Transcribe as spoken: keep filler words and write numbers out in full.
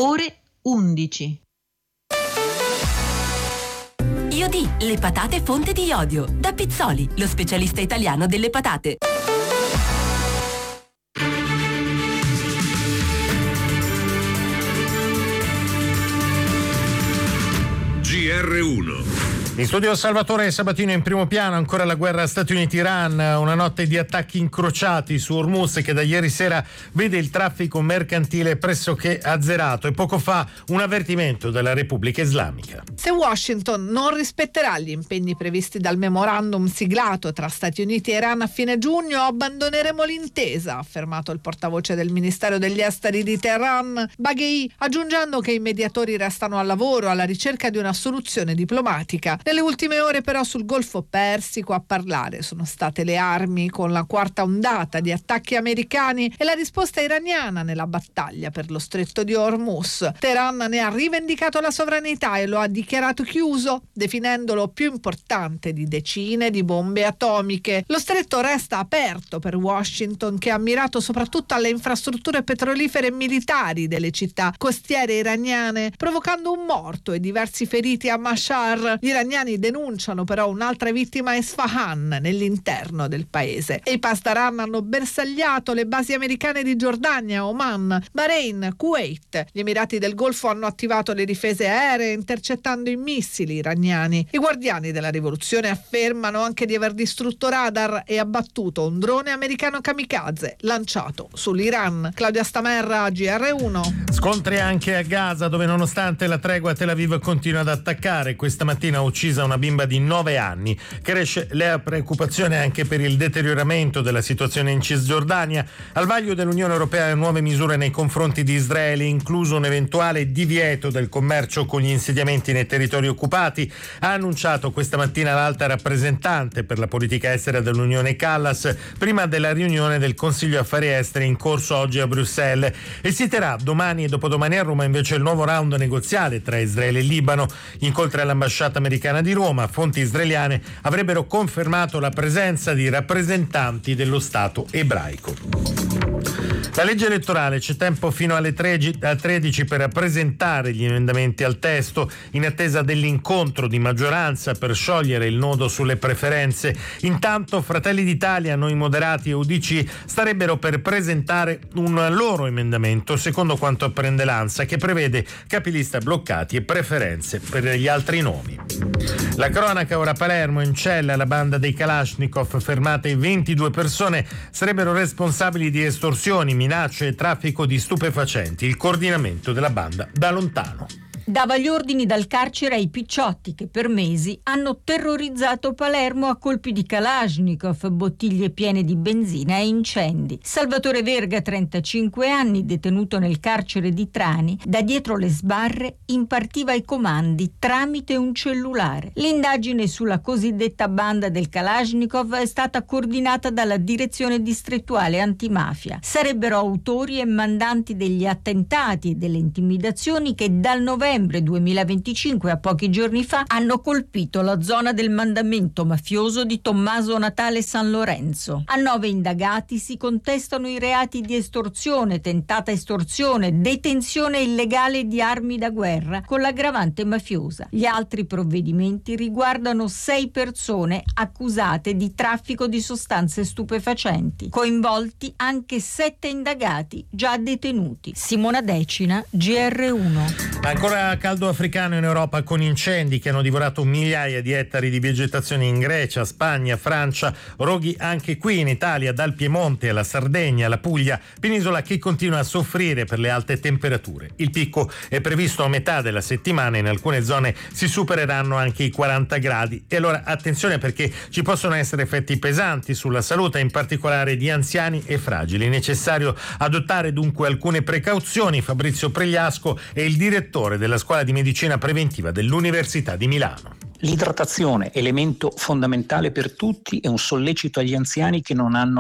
ore undici. Iodi, le patate fonte di iodio. Da Pizzoli, lo specialista italiano delle patate. G R uno. In studio Salvatore Sabatino. In primo piano ancora la guerra Stati Uniti-Iran, una notte di attacchi incrociati su Hormuz che da ieri sera vede il traffico mercantile pressoché azzerato, e poco fa un avvertimento della Repubblica Islamica. Se Washington non rispetterà gli impegni previsti dal memorandum siglato tra Stati Uniti e Iran a fine giugno, abbandoneremo l'intesa, ha affermato il portavoce del Ministero degli Esteri di Teheran, Baghei, aggiungendo che i mediatori restano al lavoro alla ricerca di una soluzione diplomatica. Nelle ultime ore però sul Golfo Persico a parlare sono state le armi, con la quarta ondata di attacchi americani e la risposta iraniana nella battaglia per lo stretto di Hormuz. Teheran ne ha rivendicato la sovranità e lo ha dichiarato chiuso, definendolo più importante di decine di bombe atomiche. Lo stretto resta aperto per Washington, che ha mirato soprattutto alle infrastrutture petrolifere e militari delle città costiere iraniane, provocando un morto e diversi feriti a Mashhad. Gli iraniani denunciano però un'altra vittima a Isfahan, nell'interno del paese. E i Pasdaran hanno bersagliato le basi americane di Giordania, Oman, Bahrain, Kuwait. Gli Emirati del Golfo hanno attivato le difese aeree intercettando i missili iraniani. I guardiani della rivoluzione affermano anche di aver distrutto radar e abbattuto un drone americano kamikaze lanciato sull'Iran. Claudia Stamerra, G R uno. Scontri anche a Gaza, dove nonostante la tregua Tel Aviv continua ad attaccare. Questa mattina ha uccisa una bimba di nove anni. Cresce la preoccupazione anche per il deterioramento della situazione in Cisgiordania. Al vaglio dell'Unione Europea nuove misure nei confronti di Israele, incluso un eventuale divieto del commercio con gli insediamenti nei territori occupati. Ha annunciato questa mattina l'alta rappresentante per la politica estera dell'Unione Callas, prima della riunione del Consiglio Affari Esteri in corso oggi a Bruxelles. E si terrà domani e dopodomani a Roma invece il nuovo round negoziale tra Israele e Libano. Incontri all'ambasciata americana di Roma, fonti israeliane avrebbero confermato la presenza di rappresentanti dello Stato ebraico. La legge elettorale, c'è tempo fino alle tredici per presentare gli emendamenti al testo, in attesa dell'incontro di maggioranza per sciogliere il nodo sulle preferenze. Intanto Fratelli d'Italia, Noi Moderati e U D C starebbero per presentare un loro emendamento, secondo quanto apprende l'ANSA, che prevede capilista bloccati e preferenze per gli altri nomi. La cronaca ora a Palermo, in cella la banda dei Kalashnikov, fermate ventidue persone, sarebbero responsabili di estorsioni, minacce e traffico di stupefacenti. Il coordinamento della banda da lontano. Dava gli ordini dal carcere ai picciotti che per mesi hanno terrorizzato Palermo a colpi di Kalashnikov, bottiglie piene di benzina e incendi. Salvatore Verga, trentacinque anni, detenuto nel carcere di Trani, da dietro le sbarre impartiva i comandi tramite un cellulare. L'indagine sulla cosiddetta banda del Kalashnikov è stata coordinata dalla direzione distrettuale antimafia. Sarebbero autori e mandanti degli attentati e delle intimidazioni che dal novembre duemilaventicinque, a pochi giorni fa, hanno colpito la zona del mandamento mafioso di Tommaso Natale San Lorenzo. A nove indagati si contestano i reati di estorsione, tentata estorsione, detenzione illegale di armi da guerra con l'aggravante mafiosa. Gli altri provvedimenti riguardano sei persone accusate di traffico di sostanze stupefacenti. Coinvolti anche sette indagati già detenuti. Simona Decina, G R uno. Ancora caldo africano in Europa, con incendi che hanno divorato migliaia di ettari di vegetazione in Grecia, Spagna, Francia, roghi anche qui in Italia, dal Piemonte alla Sardegna, alla Puglia, penisola che continua a soffrire per le alte temperature. Il picco è previsto a metà della settimana, in alcune zone si supereranno anche i quaranta gradi. E allora attenzione, perché ci possono essere effetti pesanti sulla salute, in particolare di anziani e fragili. È necessario adottare dunque alcune precauzioni. Fabrizio Pregliasco è il direttore della Scuola di Medicina Preventiva dell'Università di Milano. L'idratazione, elemento fondamentale per tutti, è un sollecito agli anziani che non hanno